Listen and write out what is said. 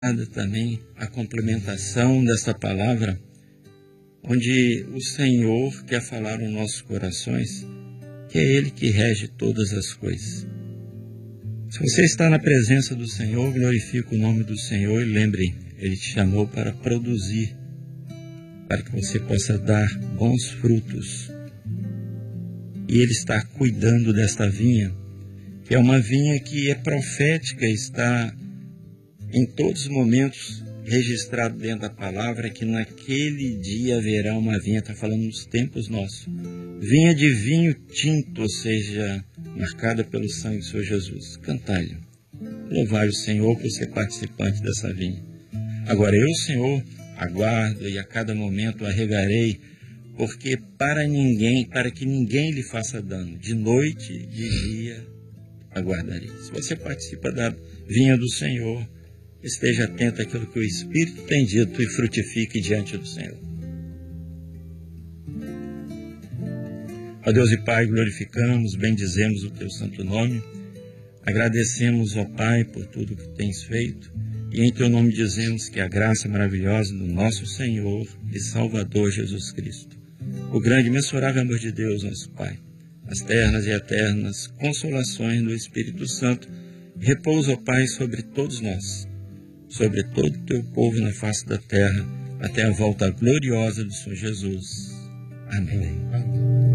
também a complementação desta palavra, onde o Senhor quer falar aos nossos corações, que é Ele que rege todas as coisas. Se você está na presença do Senhor, glorifique o nome do Senhor e lembre, Ele te chamou para produzir, para que você possa dar bons frutos. E Ele está cuidando desta vinha, que é uma vinha que é profética, está em todos os momentos registrado dentro da palavra, que naquele dia haverá uma vinha, está falando nos tempos nossos, vinha de vinho tinto, ou seja, marcada pelo sangue do Senhor Jesus. Cantai-lhe, louvai o Senhor por ser participante dessa vinha. Agora eu, Senhor, aguardo e a cada momento arregarei, porque para que ninguém lhe faça dano, de noite, de dia, aguardarei. Se você participa da vinha do Senhor, esteja atento àquilo que o Espírito tem dito e frutifique diante do Senhor. Ó Deus e Pai, glorificamos, bendizemos o Teu santo nome, agradecemos, ó Pai, por tudo que Tens feito, e em Teu nome dizemos que a graça maravilhosa do nosso Senhor e Salvador Jesus Cristo, o grande e imensurável amor de Deus, nosso Pai, as ternas e eternas consolações do Espírito Santo, repousa, ó Pai, sobre todos nós, sobre todo o Teu povo na face da terra, até a volta gloriosa do Senhor Jesus. Amém.